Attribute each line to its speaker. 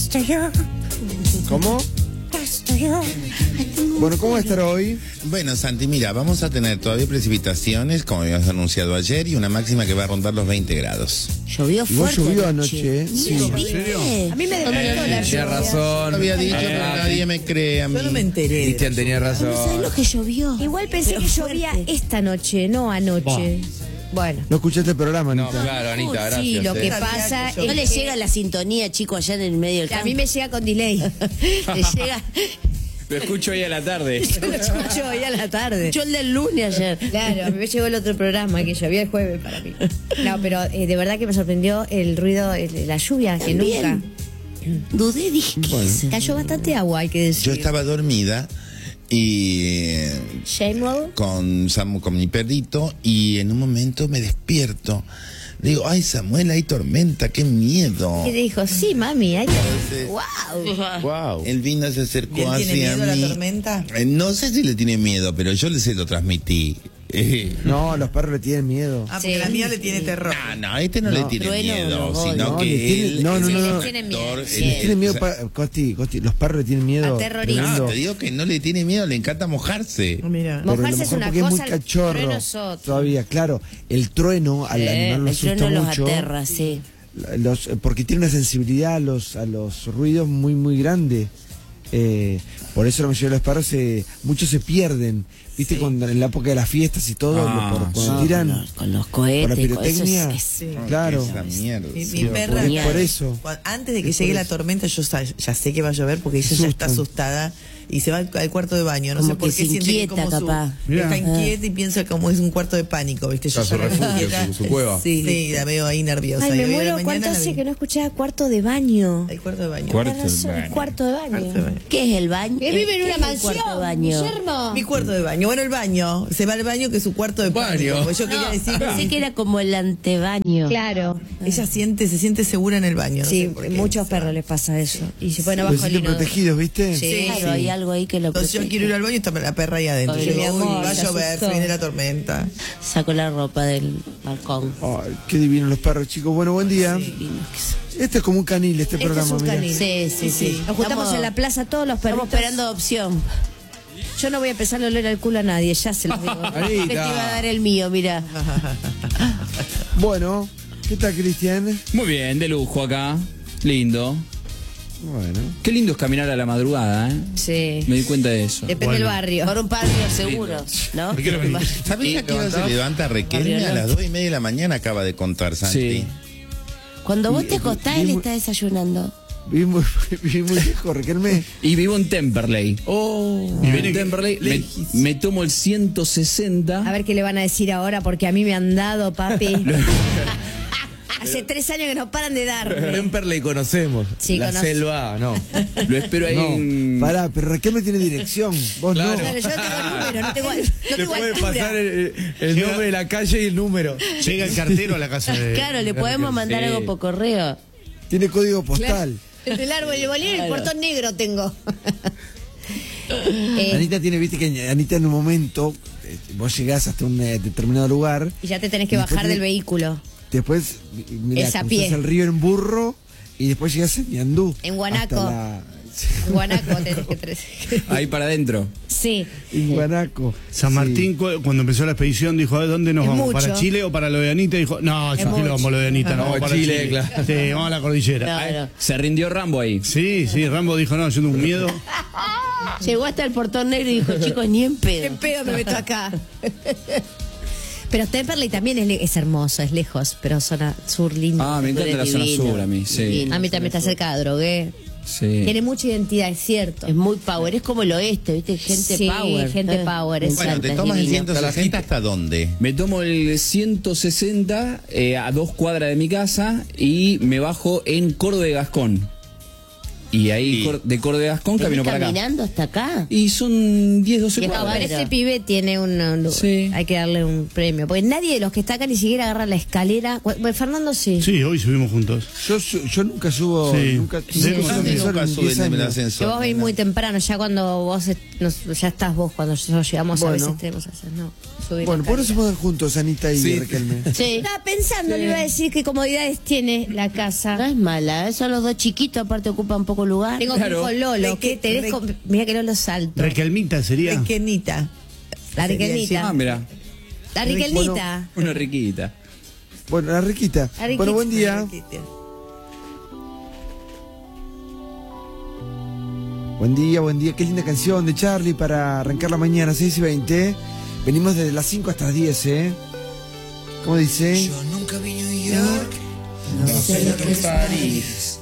Speaker 1: ¿Cómo? Bueno, ¿cómo va a estar hoy?
Speaker 2: Bueno, Santi, mira, vamos a tener todavía precipitaciones, como habíamos anunciado ayer, y una máxima que va a rondar los 20 grados.
Speaker 3: Llovió
Speaker 1: Igual
Speaker 3: fuerte.
Speaker 1: llovió anoche, ¿eh?
Speaker 3: Sí.
Speaker 1: Sí.
Speaker 3: ¿En serio?
Speaker 4: A mí me despertó la
Speaker 5: Tenía
Speaker 4: lluvia.
Speaker 5: razón.
Speaker 2: Lo había dicho, pero nadie me cree a mí.
Speaker 6: Yo no me enteré.
Speaker 5: Cristian tenía
Speaker 3: ¿No sabés
Speaker 5: razón.
Speaker 3: lo que llovió?
Speaker 4: Igual pensé
Speaker 3: Pero
Speaker 4: que
Speaker 3: fuerte.
Speaker 4: llovía esta noche, no anoche. Bueno.
Speaker 1: ¿No escuchaste el programa,
Speaker 5: No,
Speaker 1: Anita?
Speaker 5: claro, Anita, gracias.
Speaker 4: Sí, lo que
Speaker 6: Sabía
Speaker 4: pasa
Speaker 6: que
Speaker 4: es
Speaker 3: No le
Speaker 4: que
Speaker 3: llega la sintonía, chico, allá en el medio del
Speaker 4: a
Speaker 3: campo.
Speaker 4: mí me llega con delay.
Speaker 3: Le llega.
Speaker 5: Lo escucho hoy a la tarde.
Speaker 4: Yo lo escucho hoy a la tarde.
Speaker 3: Yo el del lunes ayer.
Speaker 4: Claro, a mí me llegó el otro programa que llovía el jueves para mí. No, pero de verdad que me sorprendió el ruido, la lluvia, que
Speaker 3: También.
Speaker 4: nunca.
Speaker 3: Dudé, dije, ¿qué es?
Speaker 4: Cayó bastante agua, hay que decir.
Speaker 2: Yo estaba dormida y
Speaker 4: Shamewell.
Speaker 2: con mi perrito, y en un momento me despierto. Le digo, ay, Samuel, hay tormenta, qué miedo.
Speaker 4: Y dijo, sí, mami, hay
Speaker 2: Entonces,
Speaker 4: wow.
Speaker 1: Wow.
Speaker 2: él vino, se acercó
Speaker 6: ¿Y él tiene
Speaker 2: hacia
Speaker 6: miedo a
Speaker 2: mí.
Speaker 6: la tormenta?
Speaker 2: No sé si le tiene miedo, pero yo se lo transmití.
Speaker 1: No, los perros le tienen miedo.
Speaker 6: Ah, porque
Speaker 4: Sí.
Speaker 6: la mía le tiene terror.
Speaker 2: No, este no le tiene
Speaker 3: Trueno,
Speaker 2: miedo,
Speaker 3: no,
Speaker 2: sino
Speaker 1: no,
Speaker 2: que
Speaker 1: le tiene-
Speaker 2: él
Speaker 1: no, no,
Speaker 2: es
Speaker 1: no,
Speaker 2: el
Speaker 1: no.
Speaker 4: Tiene miedo,
Speaker 2: protector,
Speaker 4: sí.
Speaker 1: Les tiene miedo,
Speaker 2: o sea,
Speaker 1: Costi, los perros le tienen miedo.
Speaker 4: Aterroriza.
Speaker 1: tremendo.
Speaker 2: no, te digo que no le tiene miedo, le encanta mojarse.
Speaker 6: Mira.
Speaker 1: Pero a lo
Speaker 4: Mojarse es
Speaker 1: mejor
Speaker 4: una
Speaker 1: porque
Speaker 4: cosa,
Speaker 1: es muy cachorro.
Speaker 4: el trueno es otra.
Speaker 1: Todavía, claro. El trueno al animal lo
Speaker 3: El
Speaker 1: asusta
Speaker 3: trueno los
Speaker 1: mucho.
Speaker 3: aterra, sí.
Speaker 1: Porque tiene una sensibilidad a los ruidos muy, muy grande. Por eso la mayoría de los perros muchos se pierden. ¿Viste?
Speaker 6: Sí.
Speaker 1: Cuando en la época de las fiestas y todo, cuando
Speaker 3: No,
Speaker 1: tiran
Speaker 3: con los
Speaker 1: por la
Speaker 3: cohetes, con eso
Speaker 1: pirotecnia.
Speaker 3: es-
Speaker 1: Claro.
Speaker 2: Esa mierda.
Speaker 6: Mi perra,
Speaker 1: Por eso.
Speaker 6: antes de que llegue la tormenta, yo ya sé que va a llover porque ella ya está
Speaker 1: Asustan.
Speaker 6: asustada y se va al cuarto de baño. No
Speaker 3: Como
Speaker 6: sé por
Speaker 3: que
Speaker 6: qué
Speaker 3: se
Speaker 6: siente que
Speaker 3: inquieta,
Speaker 6: como
Speaker 3: capaz.
Speaker 6: está inquieta y piensa como es un cuarto de pánico, ¿viste?
Speaker 5: Está su
Speaker 6: ya la veo
Speaker 5: refugio,
Speaker 6: inquieta.
Speaker 5: su cueva.
Speaker 6: Sí, la veo ahí nerviosa.
Speaker 4: Ay,
Speaker 6: Y
Speaker 4: me
Speaker 6: hoy a la
Speaker 4: muero.
Speaker 6: mañana
Speaker 4: ¿Cuánto
Speaker 6: la
Speaker 4: hace
Speaker 6: vi.
Speaker 4: que no escuchaba cuarto de baño?
Speaker 6: El cuarto de baño.
Speaker 5: Cuarto
Speaker 4: Tenés razón,
Speaker 5: de baño.
Speaker 4: cuarto de baño.
Speaker 6: Cuarto de baño.
Speaker 3: ¿Qué es el baño?
Speaker 4: Que vive en
Speaker 3: ¿Qué
Speaker 4: una
Speaker 3: es el
Speaker 4: mansión,
Speaker 3: cuarto de baño?
Speaker 4: Guillermo.
Speaker 6: Mi cuarto de baño. Bueno, el baño. Se va al baño que es su cuarto de
Speaker 5: Baño.
Speaker 6: pánico. Pues yo quería decir
Speaker 3: Pensé que era como el antebaño.
Speaker 4: Claro.
Speaker 6: ella se siente segura en el baño. No
Speaker 4: Sí,
Speaker 6: sé por qué.
Speaker 4: muchos perros les pasa eso. Y se ponen
Speaker 1: Los
Speaker 4: abajo el
Speaker 1: sienten
Speaker 4: inodoro.
Speaker 1: protegidos, ¿viste?
Speaker 4: Sí.
Speaker 3: Claro, hay algo ahí que lo
Speaker 6: Entonces yo
Speaker 3: protege.
Speaker 6: quiero ir al baño y está la perra ahí adentro.
Speaker 3: Ay,
Speaker 6: Yo
Speaker 3: mi
Speaker 6: digo,
Speaker 4: amor,
Speaker 6: uy, va a
Speaker 4: se
Speaker 6: llover,
Speaker 4: asustó.
Speaker 6: se viene la tormenta.
Speaker 3: Saco la ropa del balcón.
Speaker 1: Ay, qué divinos los perros, chicos. Bueno, buen día. Este es como un canil, este
Speaker 4: Este
Speaker 1: programa.
Speaker 4: es un
Speaker 1: mirá.
Speaker 4: canil.
Speaker 3: Sí, sí, sí.
Speaker 4: Nos juntamos
Speaker 3: Estamos-
Speaker 4: en la plaza todos los perritos.
Speaker 3: Estamos esperando opción.
Speaker 4: Yo no voy a empezar a oler al culo a nadie, ya se los digo.
Speaker 3: ¿Qué te iba a dar el mío? Mira.
Speaker 1: Bueno, ¿qué tal, Cristian?
Speaker 5: Muy bien, de lujo acá. Lindo.
Speaker 1: Bueno.
Speaker 5: Qué lindo es caminar a la madrugada, ¿eh?
Speaker 4: Sí.
Speaker 5: Me di cuenta de eso.
Speaker 4: Depende del barrio.
Speaker 3: Por un barrio seguro, ¿no?
Speaker 2: ¿Sabés a qué hora se levanta Requelme? A las 2:30 de la mañana acaba de contar, Santi.
Speaker 5: Sí.
Speaker 3: Cuando vos te acostás, él
Speaker 1: Vivo-
Speaker 3: está desayunando.
Speaker 1: Viví muy, viví muy lejos, Riquelme.
Speaker 5: Y vivo en Temperley. En Temperley me tomo el
Speaker 4: A
Speaker 5: 160.
Speaker 4: ver qué le van a decir ahora, porque a mí me han dado, papi. Hace 3 años que no paran de darme.
Speaker 1: Temperley conocemos.
Speaker 4: Sí,
Speaker 1: la
Speaker 4: conozco.
Speaker 1: selva, no.
Speaker 5: Lo espero ahí en...
Speaker 1: No, pará, pero Riquelme tiene dirección. Vos
Speaker 5: Claro.
Speaker 1: no.
Speaker 4: Claro, yo no tengo número, no tengo, no
Speaker 1: Le
Speaker 4: tengo
Speaker 1: puede
Speaker 4: altura.
Speaker 1: pasar el nombre de la calle y el número.
Speaker 7: Llega el cartero a la casa de...
Speaker 3: Claro, le podemos mandar
Speaker 5: Sí.
Speaker 3: algo por correo.
Speaker 1: Tiene código postal.
Speaker 4: Entre el árbol y el bolívar y el
Speaker 3: Claro.
Speaker 4: portón negro tengo.
Speaker 1: Anita tiene, viste que Anita en un momento, vos llegás hasta un determinado lugar.
Speaker 4: Y ya te tenés que
Speaker 1: Y después
Speaker 4: bajar del vehículo.
Speaker 1: Después, mirá,
Speaker 4: Es a
Speaker 1: cruzás
Speaker 4: pie.
Speaker 1: el río en burro y después llegás en Ñandú.
Speaker 4: En Guanaco.
Speaker 1: hasta
Speaker 4: En Guanaco tenés que
Speaker 5: Ahí para adentro.
Speaker 4: Sí.
Speaker 1: En Guanaco.
Speaker 7: San Martín, cuando empezó la expedición, dijo, ¿a dónde nos
Speaker 4: Es
Speaker 7: vamos?
Speaker 4: mucho.
Speaker 7: ¿Para Chile o para lo de Anita? Dijo, no, es un
Speaker 4: mucho.
Speaker 7: quilombo lo de Anita, no,
Speaker 5: No,
Speaker 7: vamos para
Speaker 5: Chile,
Speaker 7: Chile.
Speaker 5: claro.
Speaker 7: Sí, vamos a la cordillera.
Speaker 3: Claro.
Speaker 5: Se rindió Rambo ahí.
Speaker 7: Sí, Rambo dijo, no, yo tengo un miedo.
Speaker 3: Llegó hasta el portón negro y dijo, chicos, ni en pedo.
Speaker 4: En pedo me meto acá. Pero Temperley también es hermoso, es lejos, pero zona sur linda.
Speaker 5: Ah, me encanta la zona
Speaker 3: Divino,
Speaker 5: sur a mí, sí.
Speaker 3: divino.
Speaker 4: A mí también está cerca de Drogué.
Speaker 5: Sí.
Speaker 4: Tiene mucha identidad, es cierto.
Speaker 3: Es muy power, es como el oeste, ¿viste? Gente
Speaker 4: Sí,
Speaker 3: power.
Speaker 4: gente power,
Speaker 3: Me
Speaker 4: es
Speaker 2: Bueno,
Speaker 3: encanta,
Speaker 2: ¿te
Speaker 3: es
Speaker 2: tomas el
Speaker 3: divino.
Speaker 2: 160 hasta dónde?
Speaker 5: Me tomo el 160 a 2 cuadras de mi casa y me bajo en Córdoba de Gascón. Y ahí
Speaker 2: Sí.
Speaker 5: de Córdoba de Gascón
Speaker 3: ¿Venís
Speaker 5: camino para acá.
Speaker 3: caminando hasta acá?
Speaker 5: Y son 10, 12
Speaker 3: Y es
Speaker 5: cuadras.
Speaker 3: caballero.
Speaker 4: Este pibe tiene un
Speaker 5: Sí.
Speaker 4: hay que darle un premio, porque nadie de los que está acá ni siquiera agarra la escalera. Bueno, Fernando sí.
Speaker 7: Sí, hoy subimos juntos.
Speaker 1: Yo nunca subo.
Speaker 7: Sí.
Speaker 1: Nunca,
Speaker 7: Sí.
Speaker 1: nunca subo
Speaker 2: Santi
Speaker 1: ascensor
Speaker 2: nunca
Speaker 1: en
Speaker 2: sube
Speaker 1: 10
Speaker 2: en el
Speaker 1: años.
Speaker 4: Que
Speaker 2: ascensor.
Speaker 4: vos venís muy temprano, ya cuando vos ya estás vos, cuando nosotros llegamos a
Speaker 1: Bueno.
Speaker 4: veces tenemos que hacer, no, subir
Speaker 1: Bueno,
Speaker 4: la
Speaker 1: por eso
Speaker 4: escalera.
Speaker 1: pueden juntos, Anita y
Speaker 5: Sí.
Speaker 1: Riquelme.
Speaker 3: Sí.
Speaker 4: Estaba pensando, le iba a decir qué comodidades tiene la
Speaker 3: No
Speaker 4: casa.
Speaker 3: es mala, son los dos chiquitos, aparte ocupan poco poco lugar.
Speaker 4: Tengo que ir con Lolo. ¿Qué tenés? Mira que Lolo es alto.
Speaker 7: Requelmita sería.
Speaker 6: Pequeñita.
Speaker 4: La Riquelnita.
Speaker 5: Ah, mira,
Speaker 4: La Riquelnita.
Speaker 5: una riquita.
Speaker 1: Bueno, la riquita.
Speaker 4: La riquita.
Speaker 1: Bueno, buen día. Buen día, buen día. Qué linda canción de Charlie para arrancar la mañana, 6:20. Venimos desde las 5 hasta las 10, ¿eh? ¿Cómo dice?
Speaker 2: Yo nunca vi New York, no sé lo que es París.